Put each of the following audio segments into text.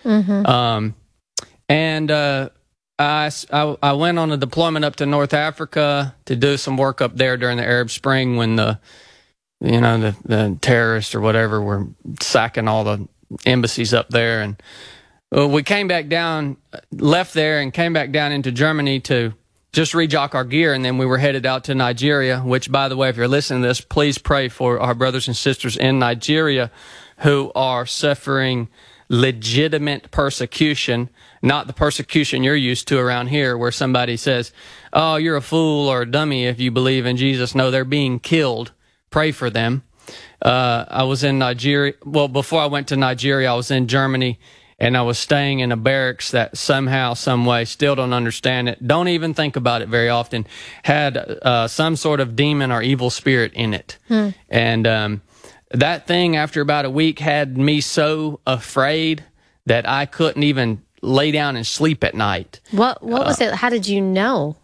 Mm-hmm. I went on a deployment up to North Africa to do some work up there during the Arab Spring when the terrorists or whatever were sacking all the embassies up there. And we came back down, left there and came back down into Germany to just rejock our gear. And then we were headed out to Nigeria, which, by the way, if you're listening to this, please pray for our brothers and sisters in Nigeria who are suffering legitimate persecution, not the persecution you're used to around here where somebody says, oh, you're a fool or a dummy if you believe in Jesus. No, they're being killed. Pray for them. I was in Nigeria. Well, before I went to Nigeria, I was in Germany, and I was staying in a barracks that somehow, some way, still don't understand it, don't even think about it very often, had some sort of demon or evil spirit in it. And that thing, after about a week, had me so afraid that I couldn't even lay down and sleep at night. What was it? How did you know?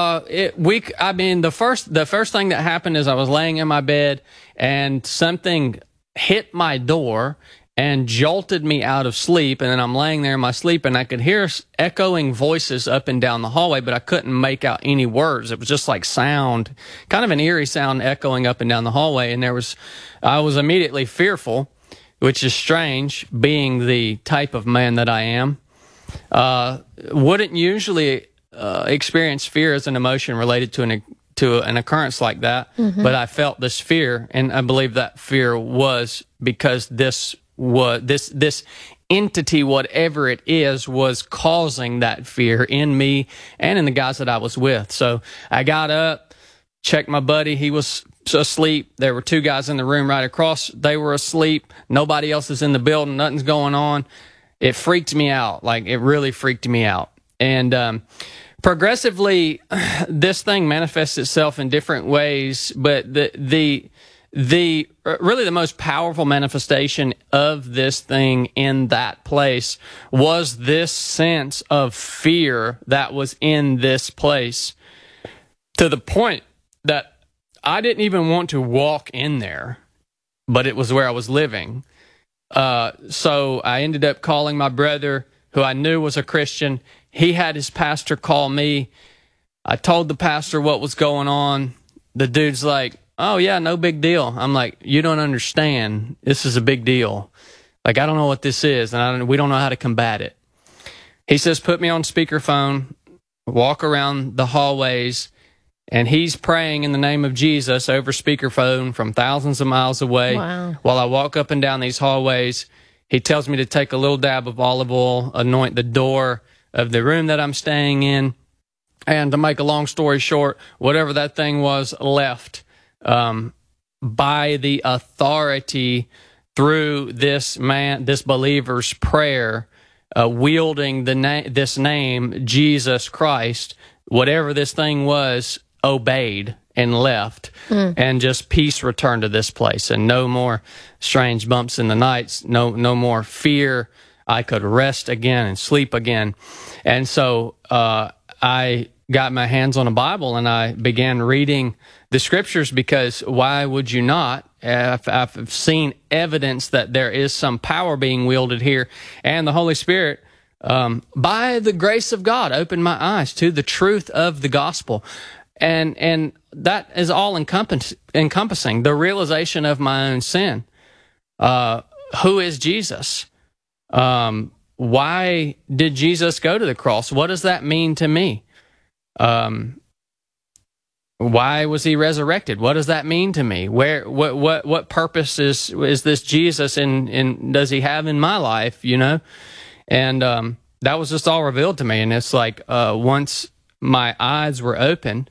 The first thing that happened is I was laying in my bed and something hit my door and jolted me out of sleep. And then I'm laying there in my sleep and I could hear echoing voices up and down the hallway, but I couldn't make out any words. It was just like sound, kind of an eerie sound echoing up and down the hallway. And I was immediately fearful, which is strange, being the type of man that I am. Wouldn't usually experience fear as an emotion related to an occurrence like that, but I felt this fear, and I believe that fear was because this entity, whatever it is, was causing that fear in me and in the guys that I was with. So I got up, checked my buddy. He was asleep. There were two guys in the room right across. They were asleep. Nobody else is in the building. Nothing's going on. It freaked me out. Like, it really freaked me out. And progressively, this thing manifests itself in different ways, but the really the most powerful manifestation of this thing in that place was this sense of fear that was in this place, to the point that I didn't even want to walk in there, but it was where I was living. So I ended up calling my brother, who I knew was a Christian. He had his pastor call me. I told the pastor what was going on. The dude's like, oh, yeah, no big deal. I'm like, you don't understand. This is a big deal. Like, I don't know what this is, and we don't know how to combat it. He says, put me on speakerphone, walk around the hallways, and he's praying in the name of Jesus over speakerphone from thousands of miles away. Wow. While I walk up and down these hallways. He tells me to take a little dab of olive oil, anoint the door of the room that I'm staying in. And to make a long story short, whatever that thing was left by the authority through this believer's prayer, wielding this name, Jesus Christ, whatever this thing was, obeyed and left, and just peace returned to this place, and no more strange bumps in the nights, no more fear. I could rest again and sleep again. And so I got my hands on a Bible and I began reading the scriptures, because why would you not? I've seen evidence that there is some power being wielded here, and the Holy Spirit, by the grace of God, opened my eyes to the truth of the gospel. And that is all encompassing the realization of my own sin. Who is Jesus? Why did Jesus go to the cross? What does that mean to me? Why was he resurrected? What does that mean to me? What purpose is this Jesus in does he have in my life? You know, and that was just all revealed to me. And it's like once my eyes were open,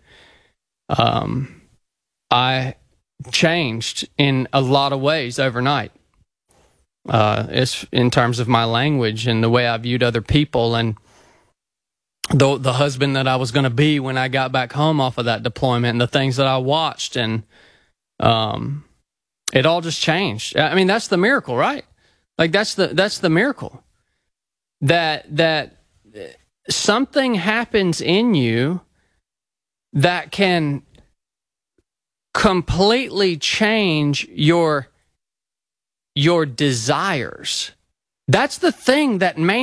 I changed in a lot of ways overnight. It's in terms of my language and the way I viewed other people, and the husband that I was going to be when I got back home off of that deployment, and the things that I watched, and it all just changed. I mean, that's the miracle, right? Like that's the miracle, that something happens in you that can completely change your desires. That's the thing that